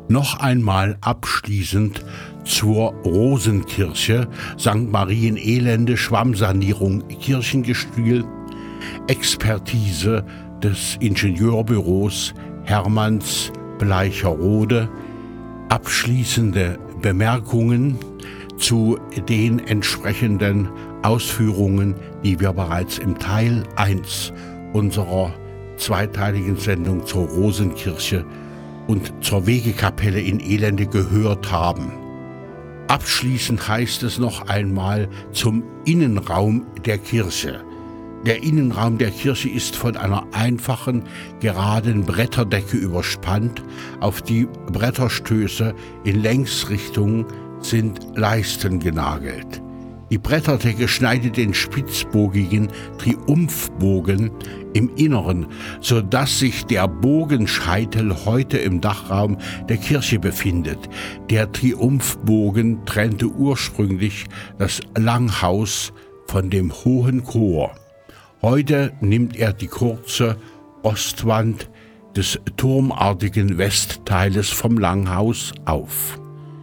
Noch einmal abschließend zur Rosenkirche, St. Marien-Elende, Schwammsanierung, Kirchengestühl, Expertise des Ingenieurbüros Hermanns Bleicherode, abschließende Bemerkungen zu den entsprechenden Ausführungen, die wir bereits im Teil 1 unserer zweiteiligen Sendung zur Rosenkirche und zur Wegekapelle in Elende gehört haben. Abschließend heißt es noch einmal zum Innenraum der Kirche. Der Innenraum der Kirche ist von einer einfachen, geraden Bretterdecke überspannt. Auf die Bretterstöße in Längsrichtung sind Leisten genagelt. Die Bretterdecke schneidet den spitzbogigen Triumphbogen im Inneren, sodass sich der Bogenscheitel heute im Dachraum der Kirche befindet. Der Triumphbogen trennte ursprünglich das Langhaus von dem hohen Chor. Heute nimmt er die kurze Ostwand des turmartigen Westteiles vom Langhaus auf.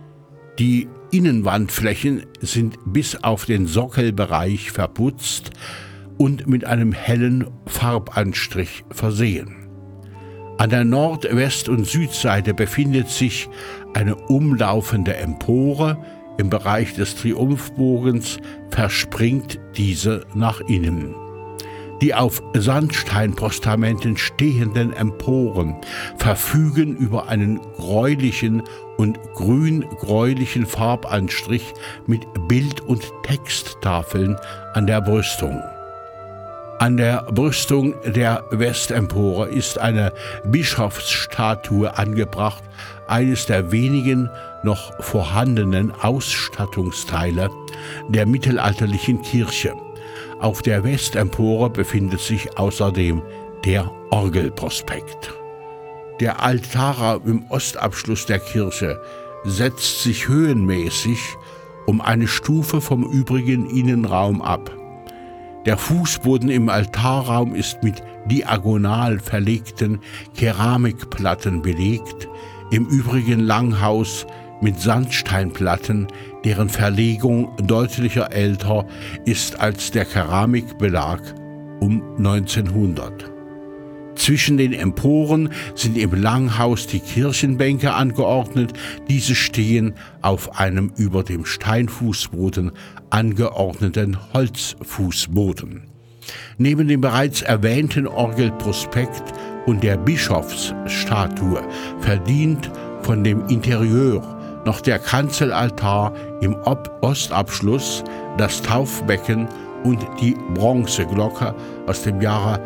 Die Innenwandflächen sind bis auf den Sockelbereich verputzt und mit einem hellen Farbanstrich versehen. An der Nord-, West- und Südseite befindet sich eine umlaufende Empore. Im Bereich des Triumphbogens verspringt diese nach innen. Die auf Sandsteinpostamenten stehenden Emporen verfügen über einen gräulichen und grün-gräulichen Farbanstrich mit Bild- und Texttafeln an der Brüstung. An der Brüstung der Westempore ist eine Bischofsstatue angebracht, eines der wenigen noch vorhandenen Ausstattungsteile der mittelalterlichen Kirche. Auf der Westempore befindet sich außerdem der Orgelprospekt. Der Altarraum im Ostabschluss der Kirche setzt sich höhenmäßig um eine Stufe vom übrigen Innenraum ab. Der Fußboden im Altarraum ist mit diagonal verlegten Keramikplatten belegt, im übrigen Langhaus mit Sandsteinplatten, deren Verlegung deutlicher älter ist als der Keramikbelag um 1900. Zwischen den Emporen sind im Langhaus die Kirchenbänke angeordnet. Diese stehen auf einem über dem Steinfußboden angeordneten Holzfußboden. Neben dem bereits erwähnten Orgelprospekt und der Bischofsstatue verdient von dem Interieur noch der Kanzelaltar im Ostabschluss, das Taufbecken und die Bronzeglocke aus dem Jahre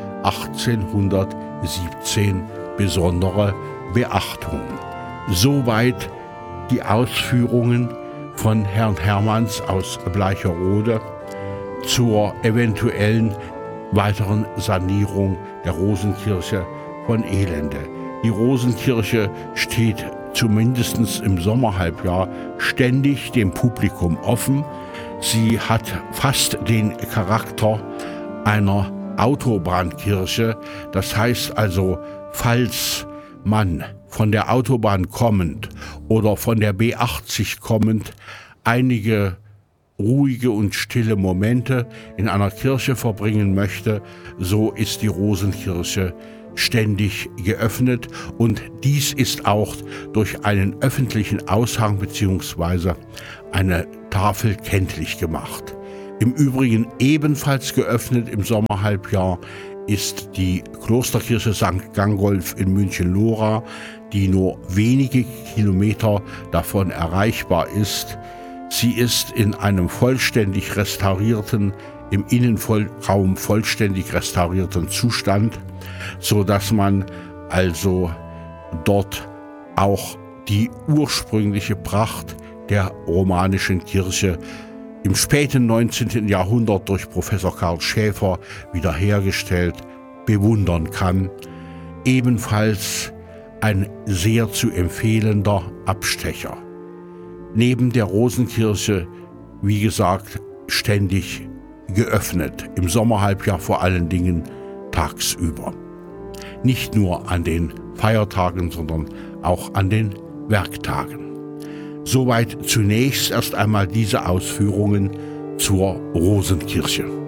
1817 besondere Beachtung. Soweit die Ausführungen von Herrn Hermanns aus Bleicherode zur eventuellen weiteren Sanierung der Rosenkirche von Elende. Die Rosenkirche steht zumindest im Sommerhalbjahr ständig dem Publikum offen. Sie hat fast den Charakter einer Autobahnkirche. Das heißt also, falls man von der Autobahn kommend oder von der B80 kommend einige ruhige und stille Momente in einer Kirche verbringen möchte, so ist die Rosenkirche ständig geöffnet, und dies ist auch durch einen öffentlichen Aushang bzw. eine Tafel kenntlich gemacht. Im Übrigen ebenfalls geöffnet im Sommerhalbjahr ist die Klosterkirche St. Gangolf in München-Lora, die nur wenige Kilometer davon erreichbar ist. Sie ist in einem vollständig restaurierten, im Innenraum vollständig restaurierten Zustand, so dass man also dort auch die ursprüngliche Pracht der romanischen Kirche im späten 19. Jahrhundert durch Professor Karl Schäfer wiederhergestellt bewundern kann. Ebenfalls ein sehr zu empfehlender Abstecher. Neben der Rosenkirche, wie gesagt, ständig geöffnet, im Sommerhalbjahr vor allen Dingen tagsüber. Nicht nur an den Feiertagen, sondern auch an den Werktagen. Soweit zunächst erst einmal diese Ausführungen zur Rosenkirche.